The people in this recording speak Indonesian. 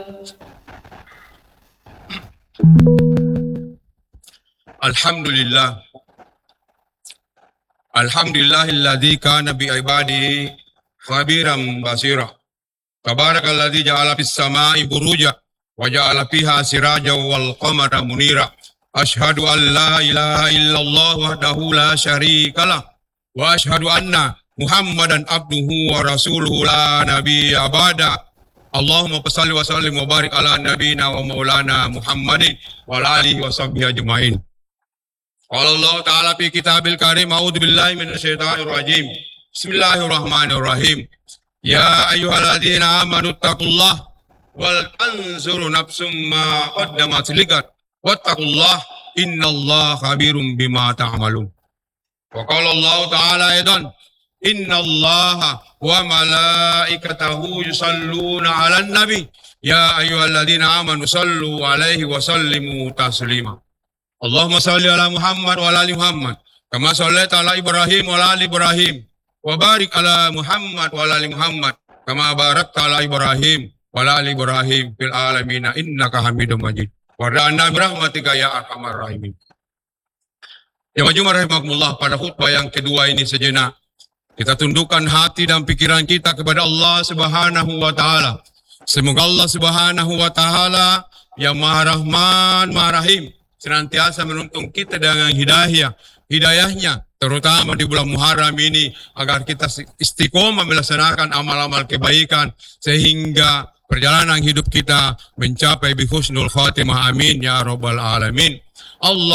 Alhamdulillah. Alhamdulillahilladzi kana bi ibadihi khabiran basira. Tabarakalladzi ja'ala fis sama'i buruja wa ja'ala fiha sirajan wal qamara munira. Asyhadu an la ilaha illallah wahdahu la syarikalah wa asyhadu anna Muhammadan abduhu wa rasuluhu la nabiyya ba'da. Allahumma salli wa sallim wa barik ala nabiyyina wa maulana Muhammadin wa ala alihi wa sahbihi ajma'in. Qala Allah Ta'ala fi kitabil karim, a'udzu billahi minasyaitonir rajim. Bismillahirrahmanirrahim. Ya ayyuhalladzina amanu taqullaha wal tanzur nafsum ma qaddamat ligat wattaqullaha innallaha khabirum bima ta'malun. Wa qala Allah Ta'ala aidan, innallaha wa malaikatahu yusalluna 'alan nabi ya ayyuhalladzina amanu sallu 'alaihi wa sallimu taslima. Allahumma salli ala Muhammad wa ala ali Muhammad kama shallaita ala Ibrahim wa ala ali Ibrahim wa barik ala Muhammad wa ala ali Muhammad kama barakta ala Ibrahim wa ala ali Ibrahim fil alamin innaka Hamidum Majid. Warna birahmatika ya arhamar rahimin. Ya majmur rahimakumullah, pada khutbah yang kedua ini sejenak kita tundukkan hati dan pikiran kita kepada Allah Subhanahu wa taala. Semoga Allah Subhanahu wa taala yang Maha Rahman, Maha Rahim senantiasa menuntun kita dengan hidayahnya, terutama di bulan Muharram ini, agar kita istiqomah melaksanakan amal-amal kebaikan, sehingga perjalanan hidup kita mencapai bihusnul khatimah. Amin ya rabbal alamin. Allah